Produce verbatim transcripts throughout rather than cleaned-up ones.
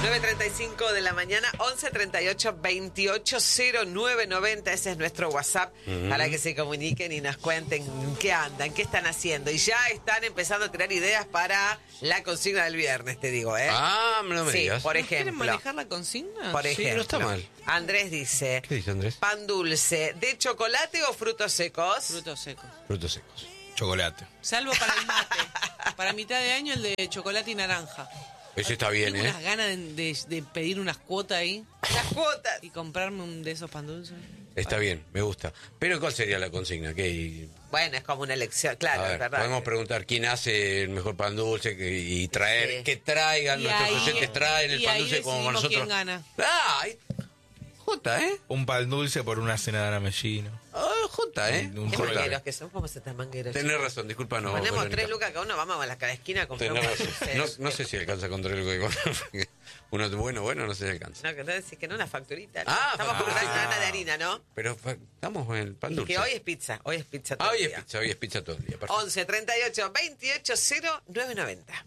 nueve treinta y cinco de la mañana, once treinta y ocho, veintiocho cero nueve noventa. Ese es nuestro WhatsApp uh-huh. para que se comuniquen y nos cuenten qué andan, qué están haciendo. Y ya están empezando a tirar ideas para la consigna del viernes, te digo, ¿eh? Ah, no me sí, digas. por ¿No ejemplo. ¿Quieren manejar la consigna? Por ejemplo. Sí, no está mal. Andrés dice... ¿Qué dice Andrés? Pan dulce, ¿de chocolate o frutos secos? Frutos secos. Frutos secos. Chocolate. Salvo para el mate. Para mitad de año el de chocolate y naranja. Ese está bien, Tengo ¿eh? unas ganas de, de, de pedir unas cuotas ahí. Las cuotas. Y comprarme un de esos pan dulces. Está bien, me gusta. Pero ¿cuál sería la consigna? ¿Qué? Bueno, es como una elección, claro, A ver, es verdad. podemos preguntar quién hace el mejor pan dulce que- y traer, Sí. que traigan, Y nuestros ahí- oyentes traen el y pan ahí dulce como decidimos nosotros. quién gana. Ah, ahí- Jota, ¿eh? Un pan dulce por una cena de Aramellino. Ah, Jota, ¿eh? Un Qué Jota. mangueros que son, ¿cómo se están mangueros? Tenés razón, disculpa, no. Ponemos Verónica. tres lucas cada uno, vamos a la cada esquina a comprar Tenés un razón. dulce. No, no sé si alcanza con tres lucas. porque Uno es bueno, bueno, no sé si alcanza. No, que no decís que no, una facturita. ¿no? Ah, Estamos facturita. comprando una de harina, ¿no? Pero fa- estamos en el pan Y dulce. que hoy es pizza, hoy es pizza todo Ah, hoy el es día. pizza, hoy es pizza todo el día. Perfecto. once treinta y ocho, veintiocho cero nueve noventa.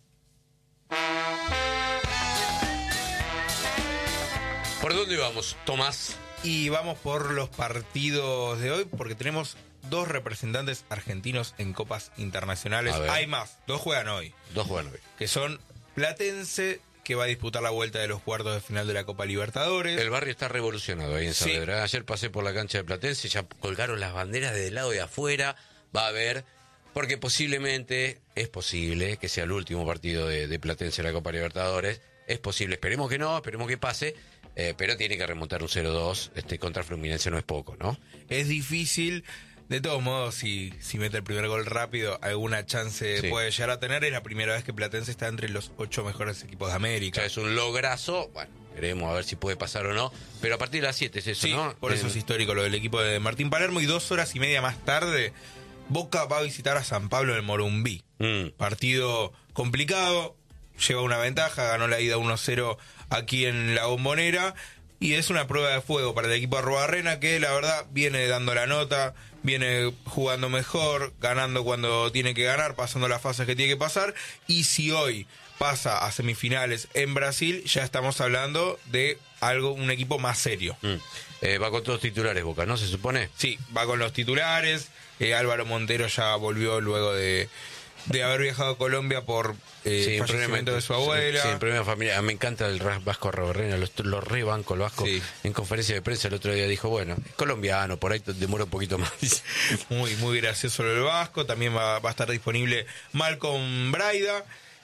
¿Por dónde vamos, Tomás? Y vamos por los partidos de hoy porque tenemos dos representantes argentinos en copas internacionales. A ver. Hay más, dos juegan hoy, Dos juegan hoy. que son Platense, que va a disputar la vuelta de los cuartos de final de la Copa Libertadores. El barrio está revolucionado ahí en Sí. Saavedra. Ayer pasé por la cancha de Platense, ya colgaron las banderas de lado y afuera. Va a haber, porque posiblemente, es posible que sea el último partido de, de Platense en la Copa Libertadores. Es posible, esperemos que no, esperemos que pase, eh, pero tiene que remontar un cero dos este, contra Fluminense, no es poco, ¿no? Es difícil. De todos modos, si, si mete el primer gol rápido, alguna chance Sí. puede llegar a tener. Es la primera vez que Platense está entre los ocho mejores equipos de O América. sea, es un lograzo, bueno, veremos a ver si puede pasar o no, pero a partir de las siete es eso, Sí, ¿no? por eso En- es histórico lo del equipo de Martín Palermo. Y dos horas y media más tarde, Boca va a visitar a San Pablo en el Morumbí. Mm. Partido complicado, lleva una ventaja, ganó la ida uno cero aquí en la Bombonera. Y es una prueba de fuego para el equipo de Arruabarrena, que la verdad viene dando la nota, viene jugando mejor, ganando cuando tiene que ganar, pasando las fases que tiene que pasar. Y si hoy pasa a semifinales en Brasil, ya estamos hablando de algo, un equipo más serio. Mm. Eh, va con todos titulares Boca, ¿no? Se supone. Sí, va con los titulares. eh, Álvaro Montero ya volvió luego de, de haber viajado a Colombia por eh, Sí, en fallecimiento problema- de su abuela. Sí, sí, en problema familiar. Me encanta el Ras- Vasco Arrobarrena, lo, lo re banco el Vasco. Sí. En conferencia de prensa el otro día dijo, bueno, es colombiano, por ahí te- demora un poquito más. Muy, muy gracioso lo del Vasco. También va, va a estar disponible Malcolm Braida.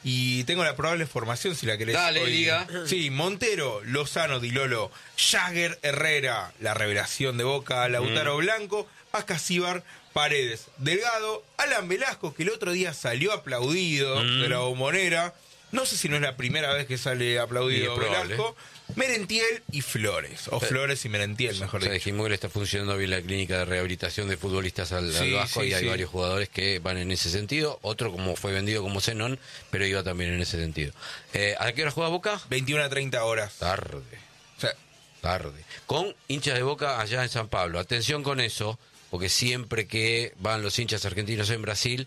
Y tengo la probable formación, si la querés. Dale, hoy. diga. Sí, Montero, Lozano, Di Lolo, Jagger, Herrera, la revelación de Boca, Lautaro Mm. Blanco, Ascasíbar, Paredes, Delgado, Alan Velasco, que el otro día salió aplaudido Mm. de la Bombonera. No sé si no es la primera vez que sale aplaudido Y es probable. Velasco. Merentiel y Flores. O Sí. Flores y Merentiel, mejor O sea, dicho. dijimos que le está funcionando bien la clínica de rehabilitación de futbolistas al, al Sí, Vasco sí, y hay sí. varios jugadores que van en ese sentido. Otro como fue vendido como Zenón, pero iba también en ese sentido. Eh, ¿A qué hora juega Boca? veintiuna a treinta horas. Tarde. O sea, Tarde. Con hinchas de Boca allá en San Pablo. Atención con eso, porque siempre que van los hinchas argentinos en Brasil,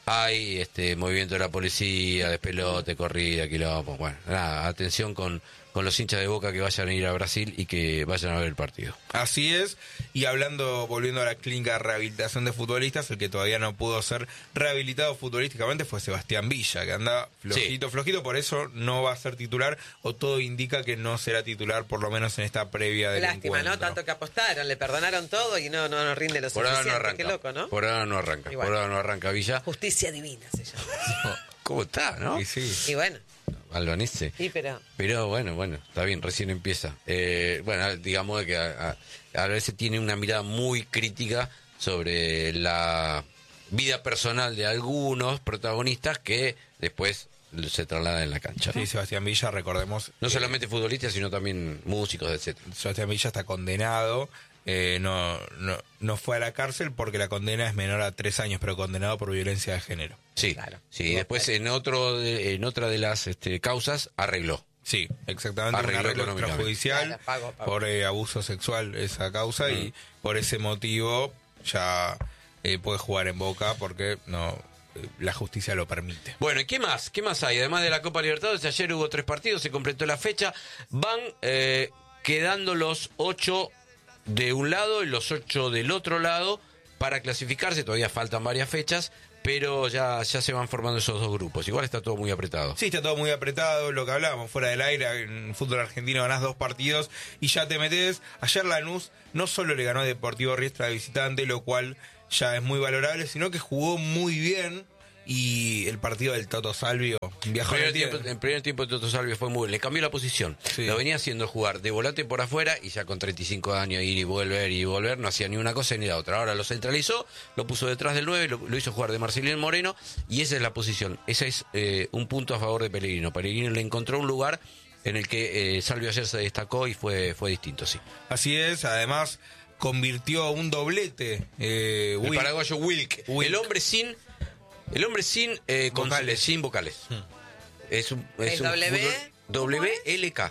hay este movimiento de la policía, despelote, corrida, quilombo. Bueno, nada, atención con, con los hinchas de Boca que vayan a ir a Brasil y que vayan a ver el partido. así es. Y hablando, volviendo a la clínica de rehabilitación de futbolistas, el que todavía no pudo ser rehabilitado futbolísticamente fue Sebastián Villa, que anda flojito, Sí. flojito, por eso no va a ser titular, o todo indica que no será titular, por lo menos en esta previa del Lástima, encuentro. ¿no? Tanto que apostaron, le perdonaron todo y no, no, no rinde lo Por ahora no suficiente. arranca. Qué loco, ¿no? Por ahora no arranca. Igual. Por ahora no arranca Villa. Justicia divina se llama. ¿Cómo está, no? Y sí. Y bueno, Albanese. y pero... Pero bueno, bueno, está bien, recién empieza. Eh, bueno, digamos que a, a- a veces tiene una mirada muy crítica sobre la vida personal de algunos protagonistas que después se trasladan en la cancha, ¿no? Sí, Sebastián Villa, recordemos. No eh, solamente futbolistas, sino también músicos, etcétera. Sebastián Villa está condenado. eh, no, no, no fue a la cárcel porque la condena es menor a tres años, pero condenado por violencia de género. Sí, Claro. sí. Después en otro, de- en otra de las este, causas arregló. Sí, exactamente, Arregló un arreglo económicamente. extrajudicial Claro, pago, pago. por eh, abuso sexual esa causa y por ese motivo ya eh, puede jugar en Boca porque no eh, la justicia lo permite. Bueno, ¿y qué más? ¿Qué más hay? Además de la Copa Libertadores, ayer hubo tres partidos, se completó la fecha. Van eh, quedando los ocho de un lado y los ocho del otro lado para clasificarse. Todavía faltan varias fechas, pero ya, ya se van formando esos dos grupos. Igual está todo muy apretado. Sí, está todo muy apretado, lo que hablábamos fuera del aire. En fútbol argentino ganás dos partidos y ya te metés. Ayer Lanús no solo le ganó a Deportivo Riestra de visitante, lo cual ya es muy valorable, sino que jugó muy bien. Y el partido del Toto Salvio viajó en el tiempo. En primer tiempo el Toto Salvio fue muy bien. Le cambió la posición. Sí. Lo venía haciendo jugar de volante por afuera y ya con treinta y cinco años ir y volver y volver. No hacía ni una cosa ni la otra. Ahora lo centralizó, lo puso detrás del nueve, lo, lo hizo jugar de Marcelino Moreno y esa es la posición. Ese es eh, un punto a favor de Pellegrino. Pellegrino le encontró un lugar en el que eh, Salvio ayer se destacó y fue, fue distinto, sí. Así es, además convirtió un doblete. Eh, el Wilk. paraguayo Wilk. Wilk. El hombre sin... El hombre sin eh, vocales. Con, sin vocales. Hmm. Es un, es ¿Es un W? W L K.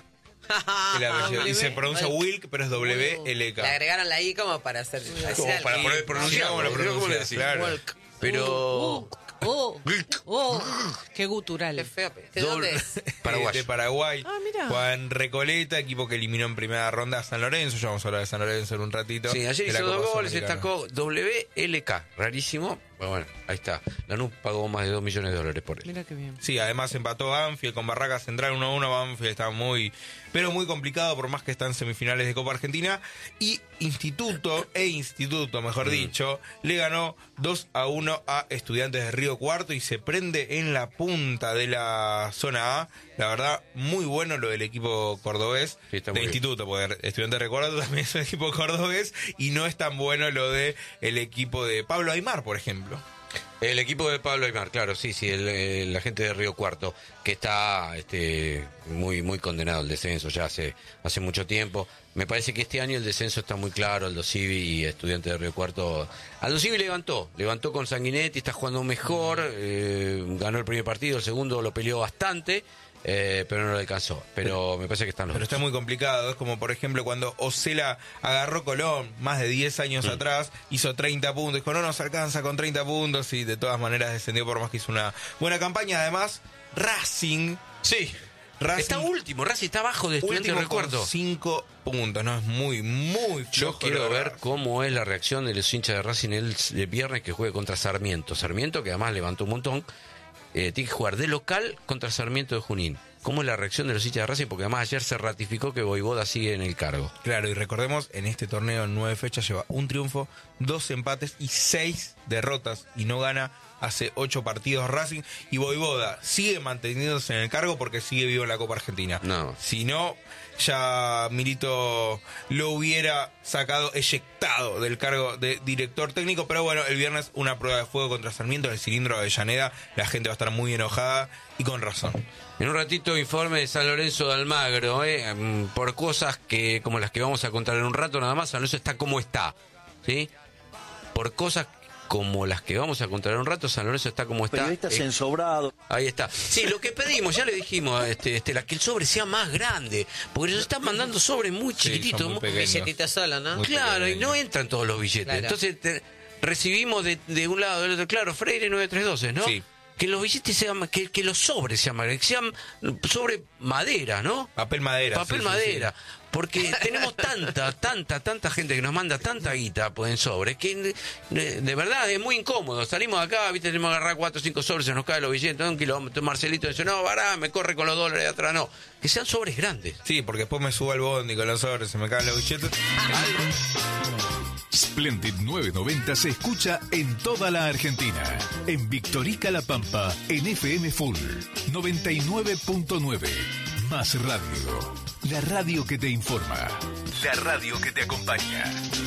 Y se pronuncia Wilk, pero es W L K. Le agregaron la I como para hacer. Como para poder pronunciar. ¿Cómo lo pronuncia? Claro. Wilk. Pero. Uh, oh, oh, qué gutural. Qué feo. ¿De dónde es? Paraguay. De Paraguay. Ah, mira. Juan Recoleta, equipo que eliminó en primera ronda a San Lorenzo. Ya vamos a hablar de San Lorenzo en un ratito. Sí, ayer hizo dos goles, destacó W L K. Rarísimo. Bueno, bueno, ahí está. Lanús pagó más de dos millones de dólares por él. Mira qué bien. Sí, además empató Banfield con Barracas Central uno a uno. Banfield está muy, pero muy complicado, por más que está en semifinales de Copa Argentina. Y Instituto, e Instituto, mejor mm. dicho, le ganó dos a uno a Estudiantes de Río Cuarto y se prende en la punta de la zona A. La verdad, muy bueno lo del equipo cordobés, sí, de Instituto, porque Estudiantes de Río Cuarto también es un equipo cordobés, y no es tan bueno lo de el equipo de Pablo Aimar, por ejemplo. El equipo de Pablo Aimar, claro, sí, sí, el, el, la gente de Río Cuarto, que está este, muy muy condenado al descenso ya hace hace mucho tiempo. Me parece que este año el descenso está muy claro. Aldo Civi y Estudiantes de Río Cuarto. Aldo Civi levantó, levantó con Sanguinetti, está jugando mejor, eh, ganó el primer partido, el segundo lo peleó bastante. Eh, pero no lo alcanzó. Pero me parece que están los Pero está muy complicado. Es como, por ejemplo, cuando Osela agarró Colón más de diez años mm. atrás, hizo treinta puntos. Dijo, no nos alcanza con treinta puntos. Y de todas maneras descendió por más que hizo una buena campaña. Además, Racing. Sí. Racing, está último. Racing está abajo de Estudiantes de Río Cuarto. Cinco puntos. No, es muy, muy flojo. Yo quiero ver cómo es la reacción de los hinchas de Racing el, el viernes que juegue contra Sarmiento. Sarmiento, que además levantó un montón. Eh, tiene que jugar de local contra Sarmiento de Junín. ¿Cómo es la reacción de los hinchas de Racing? Porque además ayer se ratificó que Voivoda sigue en el cargo. Claro, y recordemos, en este torneo en nueve fechas lleva un triunfo, dos empates y seis derrotas. Y no gana hace ocho partidos Racing. Y Voivoda sigue manteniéndose en el cargo porque sigue vivo en la Copa Argentina. No. Si no, ya Milito lo hubiera sacado, eyectado del cargo de director técnico. Pero bueno, el viernes una prueba de fuego contra Sarmiento en el cilindro de Avellaneda. La gente va a estar muy enojada y con razón. En un ratito informe de San Lorenzo de Almagro, ¿eh? Por cosas que como las que vamos a contar en un rato nada más. San Lorenzo está como está, ¿sí? Por cosas como las que vamos a contar en un rato, San Lorenzo está como está. Periodistas eh, ensobrado. Ahí está. Sí, lo que pedimos, ya le dijimos, este, este, que el sobre sea más grande, porque nos están mandando sobres muy chiquititos. Sí, muy billetitos solo, ¿no? Muy claro, pequeños. Y no entran todos los billetes. Claro. Entonces te, recibimos de, de un lado del otro, claro, Freire nueve tres doce, ¿no? Sí. Que los billetes sean, que, que los sobres sean, que sean sobre madera, ¿no? Papel madera. Papel sí, madera. Sí, sí. Porque tenemos tanta, tanta, tanta gente que nos manda tanta guita pues, en sobres, que de, de verdad es muy incómodo. Salimos acá, viste, tenemos que agarrar cuatro o cinco sobres, se nos caen los billetes, un kilómetro. Marcelito dice, no, vará, me corre con los dólares de atrás, no. Que sean sobres grandes. Sí, porque después me subo al bondi con los sobres, se me caen los billetes. Splendid nueve noventa se escucha en toda la Argentina. En Victorica La Pampa, en F M Full noventa y nueve punto nueve. Más radio. La radio que te informa. La radio que te acompaña.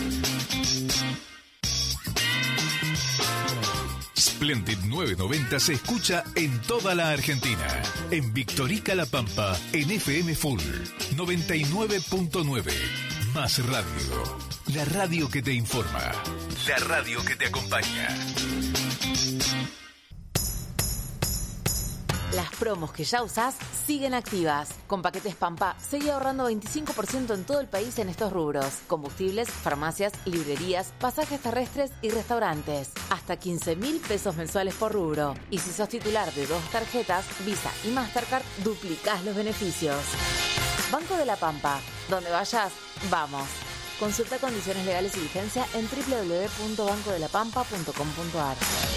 Splendid nueve noventa se escucha en toda la Argentina. En Victorica La Pampa, en F M Full noventa y nueve punto nueve. Más radio. La radio que te informa. La radio que te acompaña. Las promos que ya usás siguen activas. Con paquetes Pampa, seguí ahorrando veinticinco por ciento en todo el país en estos rubros. Combustibles, farmacias, librerías, pasajes terrestres y restaurantes. Hasta quince mil pesos mensuales por rubro. Y si sos titular de dos tarjetas, Visa y Mastercard, duplicás los beneficios. Banco de la Pampa. Donde vayas, vamos. Consulta condiciones legales y vigencia en doble u doble u doble u punto banco de la pampa punto com punto a r.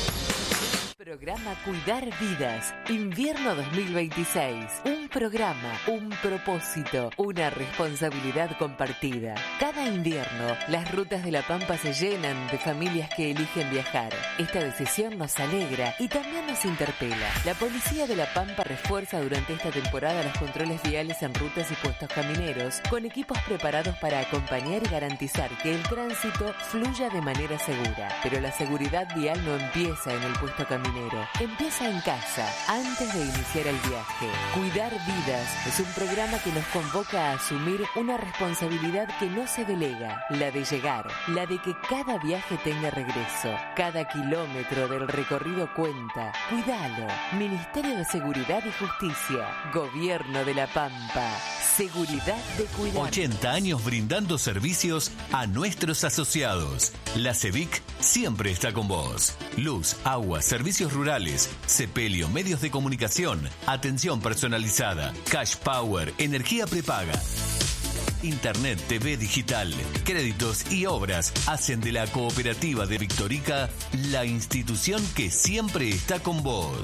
Programa Cuidar Vidas, invierno dos mil veintiséis. Un programa, un propósito, una responsabilidad compartida. Cada invierno, las rutas de La Pampa se llenan de familias que eligen viajar. Esta decisión nos alegra y también nos interpela. La Policía de La Pampa refuerza durante esta temporada los controles viales en rutas y puestos camineros, con equipos preparados para acompañar y garantizar que el tránsito fluya de manera segura. Pero la seguridad vial no empieza en el puesto caminero. Empieza en casa, antes de iniciar el viaje. Cuidar Vidas es un programa que nos convoca a asumir una responsabilidad que no se delega, la de llegar, la de que cada viaje tenga regreso. Cada kilómetro del recorrido cuenta. Cuidalo. Ministerio de Seguridad y Justicia. Gobierno de La Pampa. Seguridad de cuidar. ochenta años brindando servicios a nuestros asociados. La CEVIC siempre está con vos. Luz, agua, servicios rurales, Sepelio, medios de comunicación, atención personalizada, cash power, energía prepaga. Internet, T V digital, créditos y obras hacen de la Cooperativa de Victorica la institución que siempre está con vos.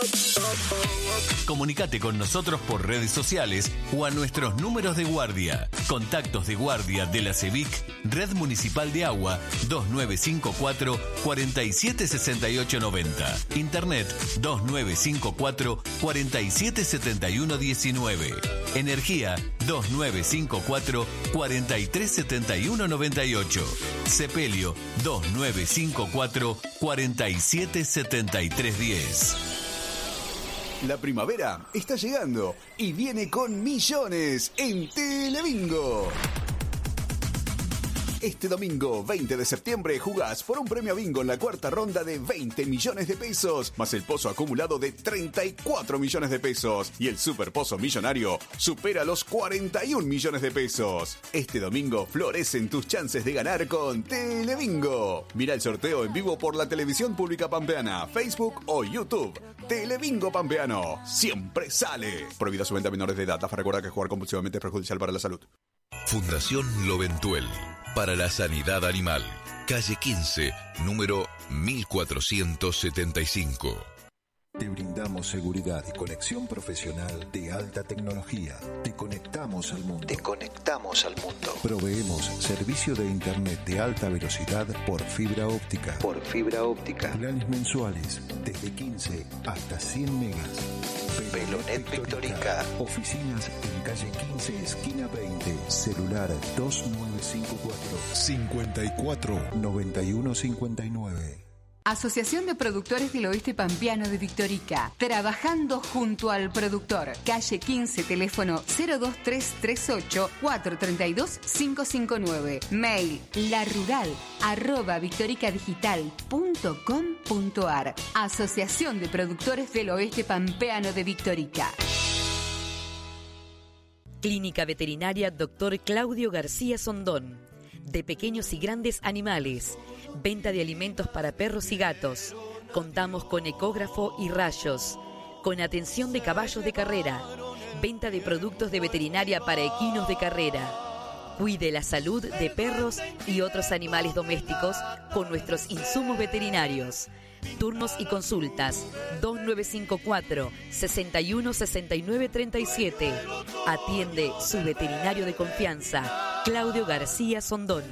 Comunicate con nosotros por redes sociales o a nuestros números de guardia. Contactos de guardia de la CEVIC, Red Municipal de Agua, dos nueve cinco cuatro, cuatro siete seis ocho nueve cero. Internet, dos nueve cinco cuatro, cuatro siete siete uno uno nueve. Energía, dos nueve cinco cuatro, cuatro tres siete uno nueve ocho. Sepelio, dos nueve cinco cuatro, cuatro siete siete tres uno cero. La primavera está llegando y viene con millones en Telebingo. Este domingo, veinte de septiembre, jugás por un premio bingo en la cuarta ronda de veinte millones de pesos, más el pozo acumulado de treinta y cuatro millones de pesos. Y el super pozo millonario supera los cuarenta y un millones de pesos. Este domingo florecen tus chances de ganar con Telebingo. Mira el sorteo en vivo por la televisión pública pampeana, Facebook o YouTube. Telebingo Pampeano, siempre sale. Prohibida su venta a menores de edad. AFA recuerda que jugar compulsivamente es perjudicial para la salud. Fundación Loventuel, para la sanidad animal. Calle quince, número mil cuatrocientos setenta y cinco. Te brindamos seguridad y conexión profesional de alta tecnología. Te conectamos al mundo. Te conectamos al mundo. Proveemos servicio de internet de alta velocidad por fibra óptica. Por fibra óptica. Planes mensuales desde quince hasta cien megas. Pelonet Victorica. Oficinas en calle quince, esquina veinte. Celular dos nueve cinco cuatro, cincuenta y cuatro, noventa y uno cincuenta y nueve. Asociación de Productores del Oeste Pampeano de Victorica. Trabajando junto al productor. Calle quince, teléfono cero dos tres tres ocho, cuatro tres dos, cinco cinco nueve. Mail larural arroba victoricadigital punto com punto a r. Asociación de Productores del Oeste Pampeano de Victorica. Clínica Veterinaria Doctor Claudio García Sondón. De pequeños y grandes animales. Venta de alimentos para perros y gatos. Contamos con ecógrafo y rayos. Con atención de caballos de carrera. Venta de productos de veterinaria para equinos de carrera. Cuide la salud de perros y otros animales domésticos con nuestros insumos veterinarios. Turnos y consultas dos nueve cinco cuatro, sesenta y uno sesenta y nueve treinta y siete. Atiende su veterinario de confianza, Claudio García Sondón.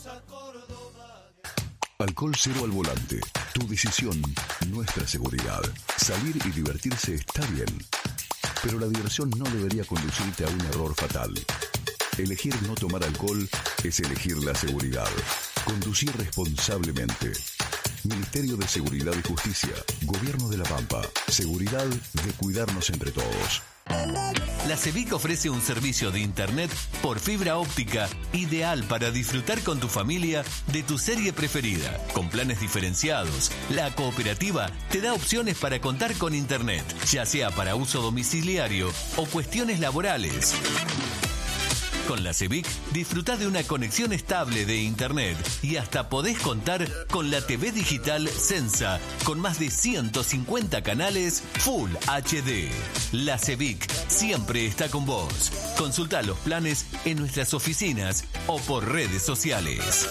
Alcohol cero al volante. Tu decisión, nuestra seguridad. Salir y divertirse está bien, pero la diversión no debería conducirte a un error fatal. Elegir no tomar alcohol es elegir la seguridad. Conducir responsablemente. Ministerio de Seguridad y Justicia. Gobierno de La Pampa. Seguridad de cuidarnos entre todos. La CEBIC ofrece un servicio de internet por fibra óptica ideal para disfrutar con tu familia de tu serie preferida. Con planes diferenciados, la cooperativa te da opciones para contar con internet, ya sea para uso domiciliario o cuestiones laborales. Con la CEBIC disfrutá de una conexión estable de internet y hasta podés contar con la T V digital Sensa con más de ciento cincuenta canales Full H D. La CEBIC siempre está con vos. Consultá los planes en nuestras oficinas o por redes sociales.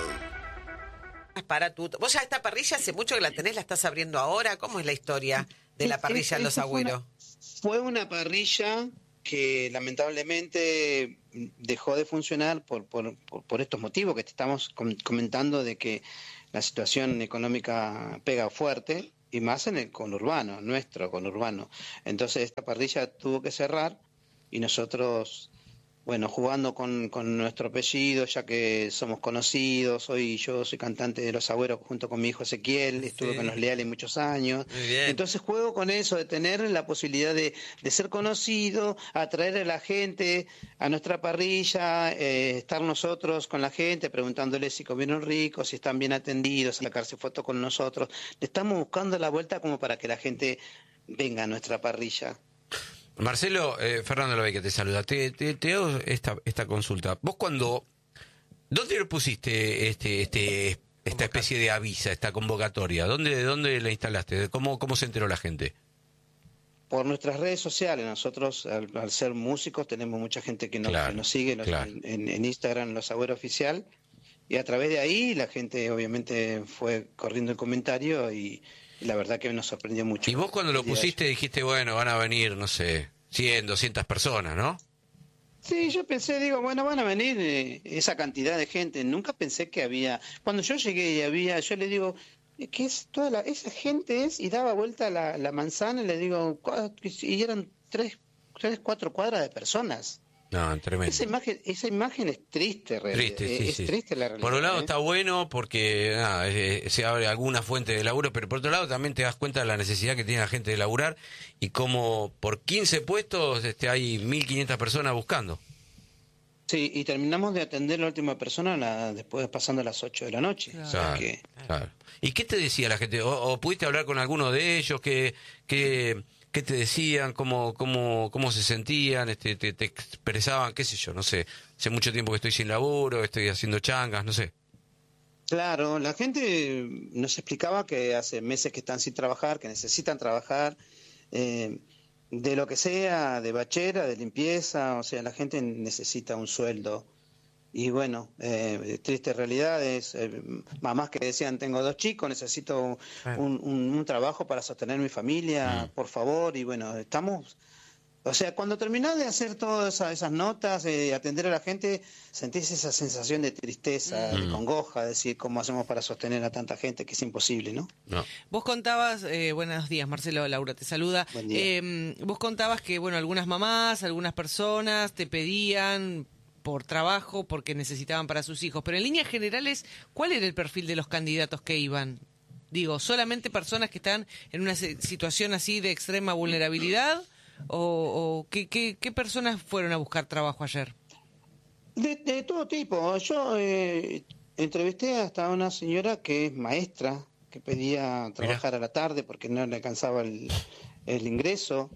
Para tu... Vos ya esta parrilla hace mucho que la tenés, la estás abriendo ahora. ¿Cómo es la historia de la parrilla en Los Agüeros? Fue una parrilla que lamentablemente dejó de funcionar por, por, por, por estos motivos que te estamos comentando, de que la situación económica pega fuerte, y más en el conurbano, nuestro conurbano. Entonces esta parrilla tuvo que cerrar y nosotros, bueno, jugando con, con nuestro apellido, ya que somos conocidos, soy yo soy cantante de Los Agüeros junto con mi hijo Ezequiel, estuve sí. con Los Leales muchos años. Entonces juego con eso, de tener la posibilidad de, de ser conocido, atraer a la gente a nuestra parrilla, eh, estar nosotros con la gente, preguntándoles si comieron rico, si están bien atendidos, sacarse fotos con nosotros. Le estamos buscando la vuelta como para que la gente venga a nuestra parrilla. Marcelo, eh, Fernando Lobeque te saluda. Te, te, te hago esta, esta consulta. Vos cuando... ¿Dónde le pusiste este, este, esta especie de avisa, esta convocatoria? ¿Dónde, dónde la instalaste? ¿Cómo, cómo se enteró la gente? Por nuestras redes sociales. Nosotros, al, al ser músicos, tenemos mucha gente que nos, claro, que nos sigue nos, claro. en, en Instagram, Los Agüeros Oficial. Y a través de ahí la gente obviamente fue corriendo el comentario y... Y la verdad que nos sorprendió mucho. Y vos cuando lo pusiste dijiste, bueno, van a venir, no sé, cien, doscientas personas, ¿no? Sí, yo pensé, digo, bueno, van a venir eh, esa cantidad de gente. Nunca pensé que había... Cuando yo llegué y había, yo le digo, ¿qué es toda la... esa gente es? Y daba vuelta la, la manzana y le digo, y eran tres, tres, cuatro cuadras de personas. No, tremendo. Esa imagen, esa imagen es triste, realmente. Triste, sí, es sí. triste la realidad. Por un lado ¿eh? está bueno porque nada, eh, se abre alguna fuente de laburo, pero por otro lado también te das cuenta de la necesidad que tiene la gente de laburar y como por quince puestos este, hay mil quinientas personas buscando. Sí, y terminamos de atender a la última persona la, después pasando a las ocho de la noche. Claro, o sea que... claro. ¿Y qué te decía la gente? ¿O, o pudiste hablar con alguno de ellos? ¿Qué, qué, qué te decían? ¿Cómo, cómo, cómo se sentían? Este, te, te expresaban, qué sé yo, no sé. Hace mucho tiempo que estoy sin laburo, estoy haciendo changas, no sé. Claro, la gente nos explicaba que hace meses que están sin trabajar, que necesitan trabajar, eh, de lo que sea, de bachera, de limpieza, o sea, la gente necesita un sueldo. Y bueno, eh, tristes realidades, eh, mamás que decían, tengo dos chicos, necesito un, un, un trabajo para sostener mi familia, mm. por favor, y bueno, estamos... O sea, cuando terminás de hacer todas esas, esas notas, eh, atender a la gente, sentís esa sensación de tristeza, mm. de congoja, de decir cómo hacemos para sostener a tanta gente, que es imposible, ¿no? no. Vos contabas, eh, buenos días, Marcelo, Laura te saluda. Buen día. Eh, vos contabas que, bueno, algunas mamás, algunas personas te pedían por trabajo, porque necesitaban para sus hijos, pero en líneas generales, ¿cuál era el perfil de los candidatos que iban? Digo, ¿solamente personas que están en una situación así de extrema vulnerabilidad? ¿O, o ¿qué, qué, qué personas fueron a buscar trabajo ayer? De, de todo tipo. Yo eh, entrevisté hasta a una señora que es maestra, que pedía trabajar Mira. a la tarde porque no le alcanzaba el, el ingreso.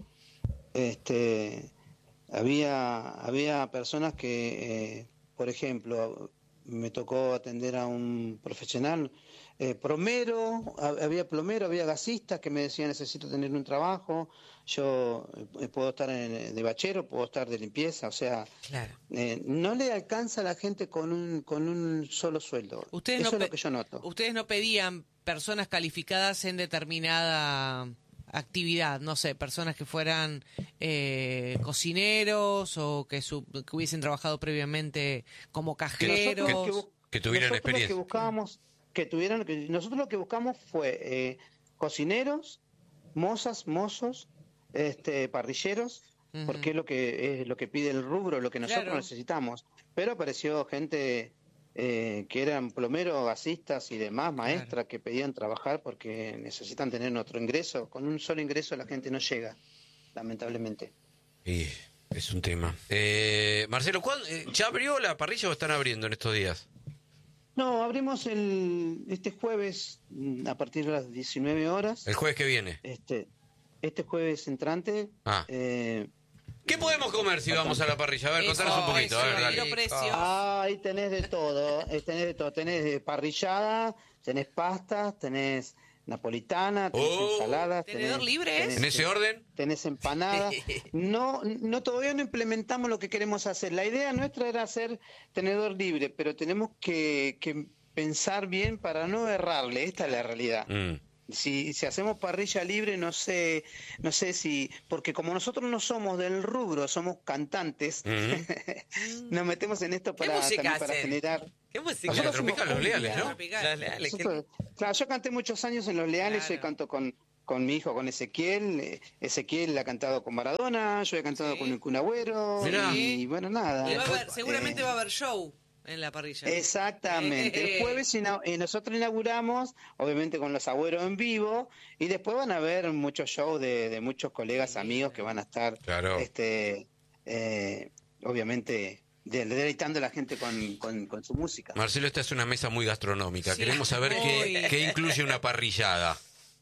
Este, había, había personas que, eh, por ejemplo, me tocó atender a un profesional, eh, plomero, había plomero, había gasistas que me decían necesito tener un trabajo, yo eh, puedo estar en, de bachero, puedo estar de limpieza, o sea, claro. eh, no le alcanza a la gente con un con un solo sueldo. Ustedes Eso no es lo que yo noto. Ustedes no pedían personas calificadas en determinada actividad, no sé, personas que fueran eh, cocineros o que, su, que hubiesen trabajado previamente como cajeros. Que, que, que tuvieran experiencia. Lo que buscábamos, que tuvieran, que nosotros lo que buscamos fue eh, cocineros, mozas, mozos, este, parrilleros, uh-huh. porque es lo que es lo que pide el rubro, lo que nosotros claro. necesitamos. Pero apareció gente eh, que eran plomeros, gasistas y demás, maestras, claro. que pedían trabajar porque necesitan tener otro ingreso. Con un solo ingreso la gente no llega, lamentablemente. Y es un tema. Eh, Marcelo, ¿cuándo, eh, ¿ya abrió la parrilla o están abriendo en estos días? No, abrimos el este jueves mm, a partir de las diecinueve horas. El jueves que viene. Este, este jueves entrante. Ah. Eh, ¿Qué podemos comer si vamos a la parrilla? A ver, contanos un poquito. A ver, dale. Ah, ahí tenés de todo, eh, tenés de todo, tenés de parrillada, tenés pastas, tenés napolitana, tenés Oh. ensaladas, ¿Tenedor tenés- libre es? tenés- ¿En ese orden? Tenés empanadas. No, no, todavía no implementamos lo que queremos hacer. La idea nuestra era hacer tenedor libre, pero tenemos que, que pensar bien para no errarle. Esta es la realidad. Mm. Si, si hacemos parrilla libre, no sé, no sé si, porque como nosotros no somos del rubro, somos cantantes, nos metemos en esto ¿Qué para, música también para hacen? generar. ¿Qué música? Nosotros Tropical, somos Los Leales, ¿no? Tropical. Los Leales, ¿qué- Nosotros- claro, yo canté muchos años en Los Leales, Claro. yo canto con, con mi hijo, con Ezequiel. eh, Ezequiel ha cantado con Maradona, yo he cantado Sí. con el Kun Agüero, Mirá. y bueno, nada. Y va a haber- Eh, seguramente va a haber show en la parrilla. Exactamente. Eh. El jueves ina- eh, nosotros inauguramos, obviamente con los Agüeros en vivo, y después van a haber muchos shows de, de muchos colegas, amigos que van a estar, Claro. este, eh, obviamente, de- deleitando a la gente con, con, con su música. Marcelo, esta es una mesa muy gastronómica. Sí. Queremos saber qué, Uy. qué incluye una parrillada.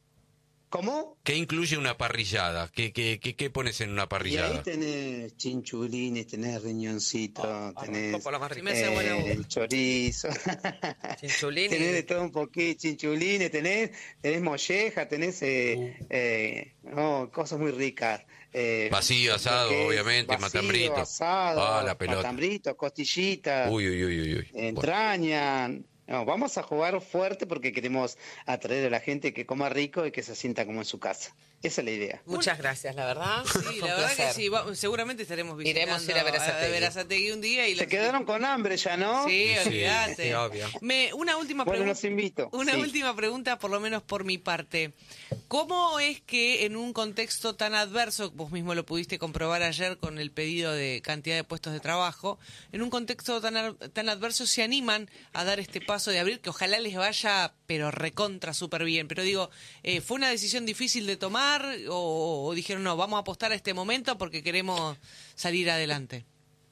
¿Cómo? ¿Qué incluye una parrillada? ¿Qué, qué, qué, qué pones en una Y ahí parrillada? tenés chinchulines, tenés riñoncito, tenés Por la más Se rica. me hace buena eh, voz. chorizo, Chinchulín y- tenés de todo un poquito, chinchulines, tenés, tenés molleja, tenés eh, eh, oh, cosas muy ricas. Eh, Vacío, asado, lo que es obviamente, vacío, matambrito. asado, Ah, la pelota. matambrito, costillita, Uy, uy, uy, uy. uy. entraña. No, vamos a jugar fuerte porque queremos atraer a la gente que coma rico y que se sienta como en su casa. Esa es la idea. Muchas gracias, la verdad. Sí, Fue un la verdad que placer. sí, va- seguramente estaremos visitando Iremos a ir a Verazategui. Verazategui un día y Se los- quedaron con hambre ya, ¿no? Sí, Sí, olvídate. sí, obvio. Me, una última Bueno, pregunta. los invito. Una Sí. última pregunta, por lo menos por mi parte. ¿Cómo es que en un contexto tan adverso, vos mismo lo pudiste comprobar ayer con el pedido de cantidad de puestos de trabajo, en un contexto tan, ar- tan adverso se animan a dar este paso de abrir, que ojalá les vaya, pero recontra súper bien? Pero digo, eh, ¿fue una decisión difícil de tomar o, o dijeron, no, vamos a apostar a este momento porque queremos salir adelante?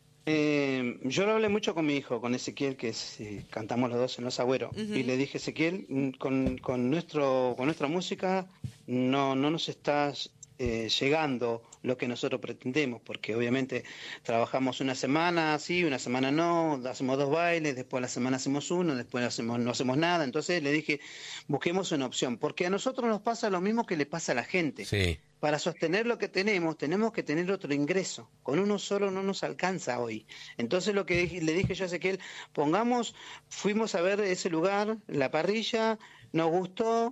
Eh, yo lo hablé mucho con mi hijo, con Ezequiel, que es, eh, cantamos los dos en Los Agüeros, Ujú. y le dije, Ezequiel, mm, con, con, nuestro, con nuestra música no, no nos estás eh, llegando lo que nosotros pretendemos, porque obviamente trabajamos una semana sí, una semana no, hacemos dos bailes, después la semana hacemos uno, después no hacemos, no hacemos nada. Entonces le dije, busquemos una opción, porque a nosotros nos pasa lo mismo que le pasa a la gente. Sí. Para sostener lo que tenemos, tenemos que tener otro ingreso. Con uno solo no nos alcanza hoy. Entonces lo que dije- le dije yo a Ezequiel, pongamos, fuimos a ver ese lugar, la parrilla, nos gustó,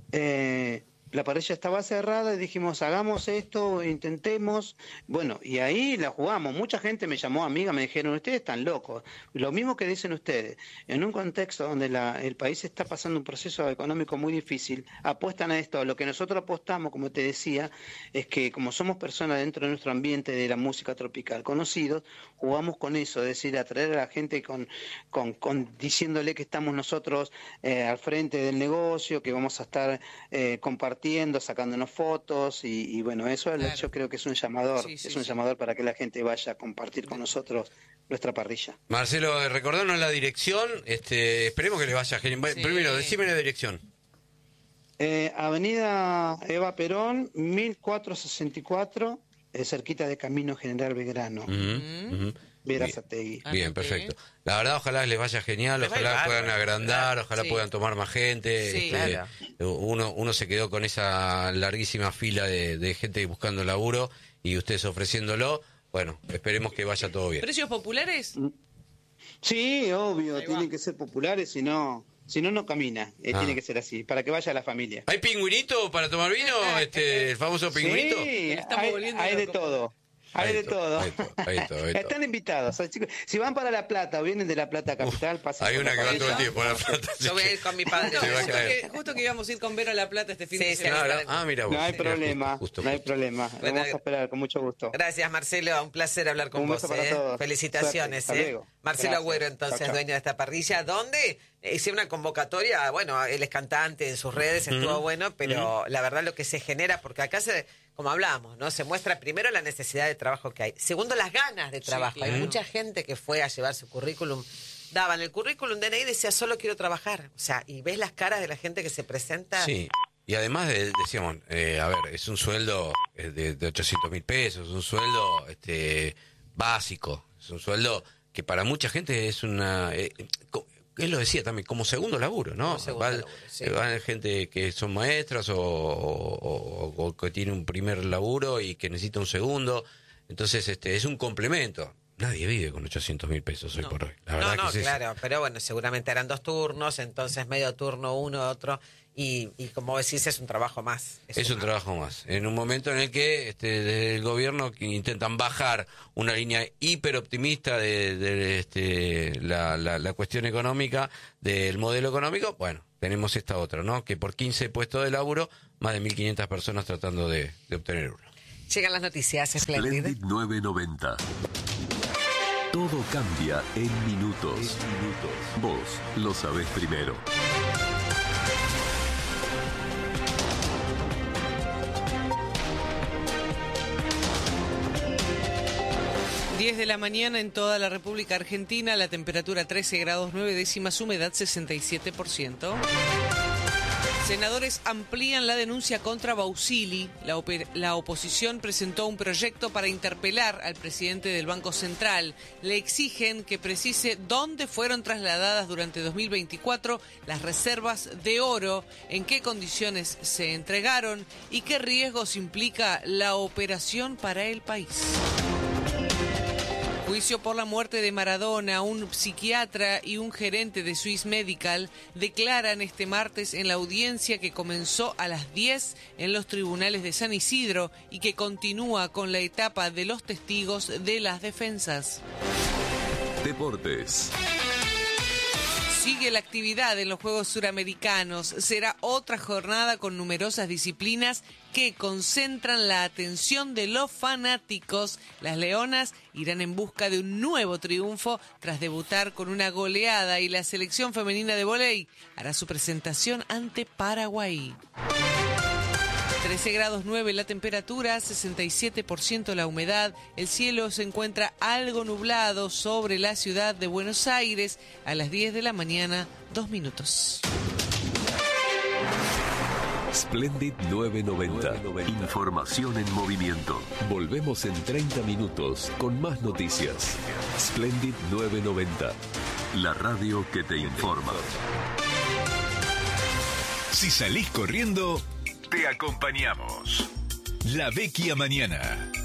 eh, la parrilla estaba cerrada y dijimos, hagamos esto, intentemos. Bueno, y ahí la jugamos. Mucha gente me llamó amiga, me dijeron, ustedes están locos. Lo mismo que dicen ustedes. En un contexto donde la, el país está pasando un proceso económico muy difícil, apuestan a esto. Lo que nosotros apostamos, como te decía, es que como somos personas dentro de nuestro ambiente de la música tropical conocidos, jugamos con eso, es decir, atraer a la gente con, con, con diciéndole que estamos nosotros eh, al frente del negocio, que vamos a estar eh, compartiendo, sacándonos fotos y, y bueno, eso Claro. yo creo que es un llamador, Sí, sí, es un sí. llamador para que la gente vaya a compartir con nosotros nuestra parrilla. Marcelo, eh, recordarnos la dirección. Este, esperemos que les vaya genial. Sí. Primero, decime la dirección. Eh, Avenida Eva Perón, mil cuatrocientos sesenta y cuatro, eh, cerquita de Camino General Belgrano, Ujú, ujú. Verazategui. Ah, Bien, ok. perfecto. La verdad, ojalá les vaya genial, Les va a ir ojalá bárbaro, puedan agrandar, claro. ojalá Sí. puedan tomar más gente. Sí. este, Claro. uno, uno se quedó con esa larguísima fila de, de gente buscando laburo y ustedes ofreciéndolo. Bueno, esperemos que vaya todo bien. ¿Precios populares? Sí, obvio, Ahí va. tienen que ser populares, si no, si no, no camina. Eh, Ah. Tiene que ser así, para que vaya la familia. ¿Hay pingüinito para tomar vino? Este, el famoso pingüinito. Sí, Estamos hay, volviendo hay de locos. todo. Hay Ahí de está, todo. ahí está, ahí está, ahí está. Están invitados. Ay, chicos, si van para La Plata o vienen de La Plata Capital, pasen Hay por una la que va parrilla. todo el tiempo a la plata. así Yo voy a que- ir con mi padre. No, Se va a justo, caer. que, justo que íbamos a ir con Vero a La Plata este fin Sí, de sí, semana. Claro. Ah, mira vos. No hay Mira, problema, justo, justo, no hay justo. problema. Bueno, Vamos a esperar con mucho gusto. Gracias, Marcelo. Un placer hablar con Un vos. beso para ¿eh? todos. Felicitaciones. Suerte. Hasta ¿eh? luego. Marcelo Gracias. Agüero, entonces, Chao, chao. dueño de esta parrilla. ¿Dónde? Hice una convocatoria. Bueno, él es cantante en sus redes, estuvo bueno, pero la verdad lo que se genera, porque acá se como hablamos, ¿no? Se muestra primero la necesidad de trabajo que hay. Segundo, las ganas de trabajo. Sí, claro. Hay mucha gente que fue a llevar su currículum. Daban el currículum D N I y decía, solo quiero trabajar. O sea, y ves las caras de la gente que se presenta. Sí. Y además, de, decíamos, eh, a ver, es un sueldo de, de ochocientos mil pesos, un sueldo este, básico, es un sueldo que para mucha gente es una... Eh, él lo decía también, como segundo laburo, ¿no? Segundo Va, laburo, sí. Van gente que son maestras o, o, o, o que tiene un primer laburo y que necesita un segundo. Entonces, este es un complemento. Nadie vive con ochocientos mil pesos hoy no. por hoy. La verdad no, no, que es claro, eso. pero bueno, seguramente eran dos turnos, entonces medio turno uno, otro, y, y como decís, es un trabajo más. Es, es un trabajo más. En un momento en el que este, desde el gobierno que intentan bajar una línea hiper optimista de, de este, la, la, la cuestión económica, del modelo económico, bueno, tenemos esta otra, ¿no? Que por quince puestos de laburo, más de mil quinientas personas tratando de, de obtener uno. Llegan las noticias, Splendid. Splendid novecientos noventa. Todo cambia en minutos. En minutos. Vos lo sabés primero. diez de la mañana en toda la República Argentina, la temperatura trece grados nueve décimas, humedad sesenta y siete por ciento. Senadores amplían la denuncia contra Bausili. La, la oposición presentó un proyecto para interpelar al presidente del Banco Central. Le exigen que precise dónde fueron trasladadas durante dos mil veinticuatro las reservas de oro, en qué condiciones se entregaron y qué riesgos implica la operación para el país. Juicio por la muerte de Maradona. Un psiquiatra y un gerente de Swiss Medical declaran este martes en la audiencia que comenzó a las diez en los tribunales de San Isidro y que continúa con la etapa de los testigos de las defensas. Deportes. Sigue la actividad en los Juegos Suramericanos. Será otra jornada con numerosas disciplinas que concentran la atención de los fanáticos. Las leonas irán en busca de un nuevo triunfo tras debutar con una goleada y la selección femenina de vóley hará su presentación ante Paraguay. trece grados nueve la temperatura, sesenta y siete por ciento la humedad. El cielo se encuentra algo nublado sobre la ciudad de Buenos Aires. A las diez de la mañana, dos minutos. Splendid novecientos noventa. Información en movimiento. Volvemos en treinta minutos con más noticias. Splendid novecientos noventa. La radio que te informa. Si salís corriendo, te acompañamos. La Vecchia Mañana.